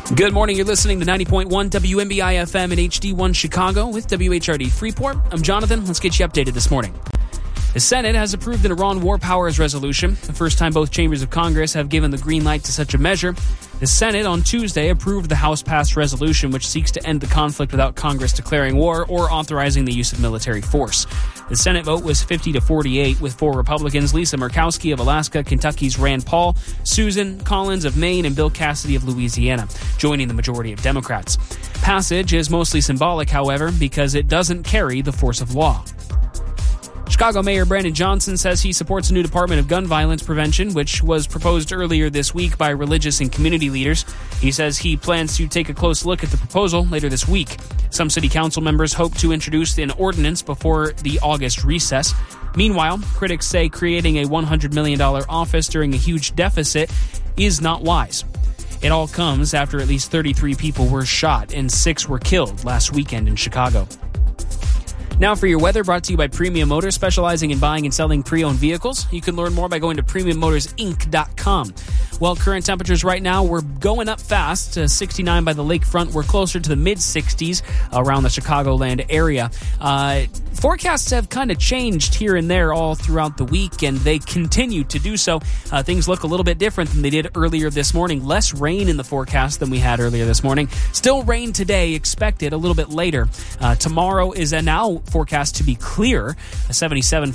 Good morning. You're listening to 90.1 WMBI FM and HD1 Chicago with WHRD Freeport. I'm Jonathan. Let's get you updated this morning. The Senate has approved an Iran war powers resolution, the first time both chambers of Congress have given the green light to such a measure. The Senate on Tuesday approved the House-passed resolution which seeks to end the conflict without Congress declaring war or authorizing the use of military force. The Senate vote was 50-48 with 4 Republicans, Lisa Murkowski of Alaska, Kentucky's Rand Paul, Susan Collins of Maine, and Bill Cassidy of Louisiana, joining the majority of Democrats. Passage is mostly symbolic, however, because it doesn't carry the force of law. Chicago Mayor Brandon Johnson says he supports a new Department of Gun Violence Prevention, which was proposed earlier this week by religious and community leaders. He says he plans to take a close look at the proposal later this week. Some city council members hope to introduce an ordinance before the August recess. Meanwhile, critics say creating a $100 million office during a huge deficit is not wise. It all comes after at least 33 people were shot and 6 were killed last weekend in Chicago. Now for your weather, brought to you by Premium Motors, specializing in buying and selling pre-owned vehicles. You can learn more by going to PremiumMotorsInc.com. Well, current temperatures right now, we're going up fast. 69 by the lakefront. We're closer to the mid-60s around the Chicagoland area. Forecasts have kind of changed here and there all throughout the week, and they continue to do so. Things look a little bit different than they did earlier this morning. Less rain in the forecast than we had earlier this morning. Still rain today, expected a little bit later. Tomorrow is now forecast to be clear, a 77